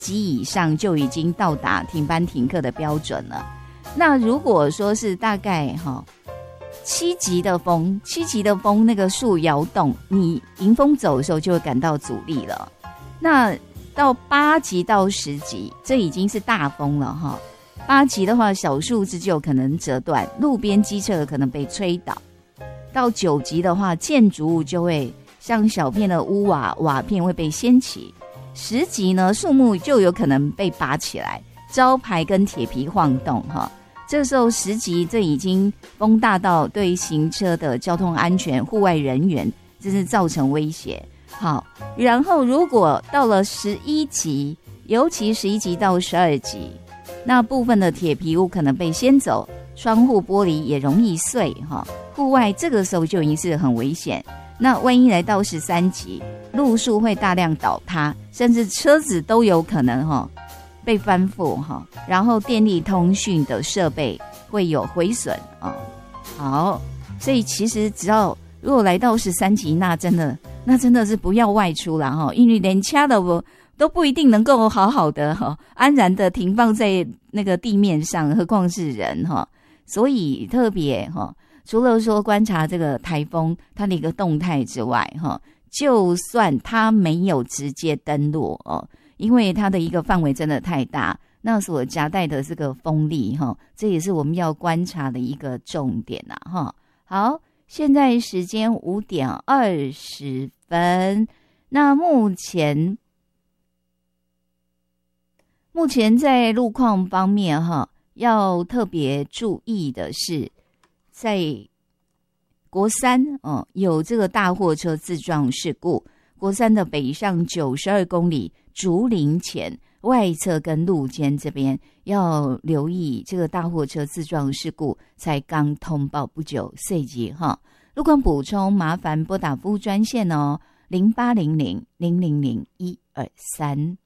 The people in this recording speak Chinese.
级以上就已经到达停班停课的标准了。那如果说是大概7级的风那个树摇动，你迎风走的时候就会感到阻力了。那到8级到10级，这已经是大风了8级的话，小树枝就有可能折断，路边机车可能被吹倒。到9级的话，建筑物就会像小片的屋瓦瓦片会被掀起。10级呢，树木就有可能被拔起来，招牌跟铁皮晃动这时候10级，这已经风大到对行车的交通安全、户外人员这是造成威胁。好，然后如果到了11级，尤其11级到12级，那部分的铁皮屋可能被掀走，窗户玻璃也容易碎户外这个时候就已经是很危险。那万一来到13级，路树会大量倒塌，甚至车子都有可能被翻覆然后电力通讯的设备会有毁损好，所以其实只要如果来到13级，那真的是不要外出了因为连车都不一定能够好好的安然的停放在那个地面上，何况是人所以特别除了说观察这个台风它的一个动态之外就算它没有直接登陆因为它的一个范围真的太大，那所夹带的这个风力这也是我们要观察的一个重点好，现在时间5点20分，那目前在路况方面要特别注意的是，在国3有这个大货车自撞事故，国3的北上92公里竹林前外侧跟路肩这边要留意这个大货车自撞事故，才刚通报不久，随即路况补充麻烦拨打服务专线0800-000-123。